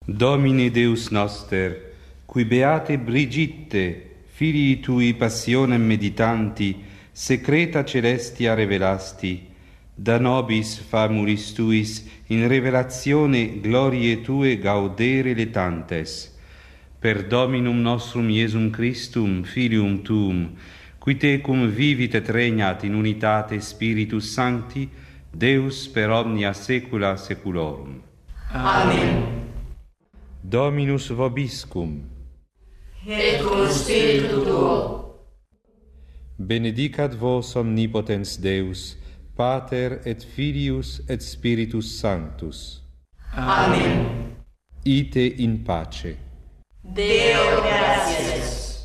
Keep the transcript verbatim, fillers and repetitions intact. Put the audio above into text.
Domine Deus noster, qui beate Brigitte, filii tui passionem meditanti, secreta celestia revelasti, da nobis famulis tuis in revelazione glorie tue gaudere letantes. Per Dominum nostrum Iesum Christum, Filium tuum, qui tecum vivit et regnat in unitate Spiritus Sancti, Deus per omnia saecula saeculorum. Amen. Dominus vobiscum. Et cum spiritu tuo. Benedicat vos omnipotens Deus, Pater et Filius et Spiritus Sanctus. Amen. Ite in pace. Deo gratias.